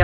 Radio.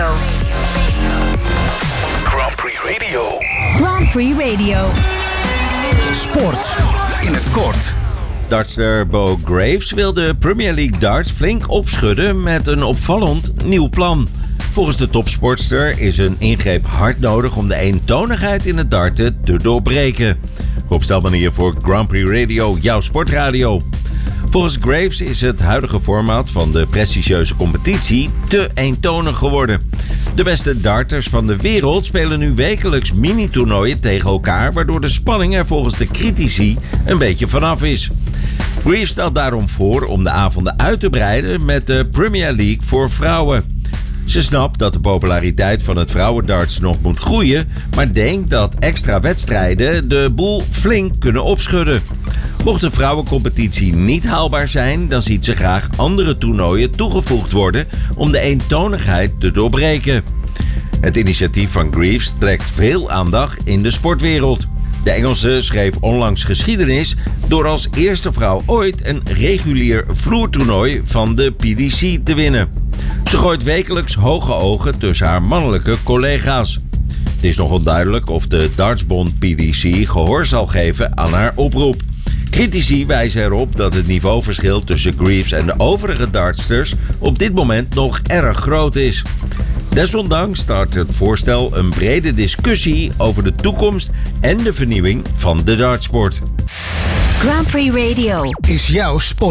Grand Prix Radio. Grand Prix Radio. Sport in het kort. Dartster Bo Graves wil de Premier League darts flink opschudden met een opvallend nieuw plan. Volgens de topsportster is een ingreep hard nodig om de eentonigheid in het darten te doorbreken. Rob Stelman hier voor Grand Prix Radio, jouw sportradio. Volgens Graves is het huidige format van de prestigieuze competitie te eentonig geworden. De beste darters van de wereld spelen nu wekelijks mini-toernooien tegen elkaar, waardoor de spanning er volgens de critici een beetje vanaf is. Graves stelt daarom voor om de avonden uit te breiden met de Premier League voor vrouwen. Ze snapt dat de populariteit van het vrouwendarts nog moet groeien, maar denkt dat extra wedstrijden de boel flink kunnen opschudden. Mocht de vrouwencompetitie niet haalbaar zijn, dan ziet ze graag andere toernooien toegevoegd worden om de eentonigheid te doorbreken. Het initiatief van Graves trekt veel aandacht in de sportwereld. De Engelse schreef onlangs geschiedenis door als eerste vrouw ooit een regulier vloertoernooi van de PDC te winnen. Ze gooit wekelijks hoge ogen tussen haar mannelijke collega's. Het is nog onduidelijk of de dartsbond PDC gehoor zal geven aan haar oproep. Critici wijzen erop dat het niveauverschil tussen Graves en de overige dartsters op dit moment nog erg groot is. Desondanks start het voorstel een brede discussie over de toekomst en de vernieuwing van de dartsport. Grand Prix Radio. Is jouw sport.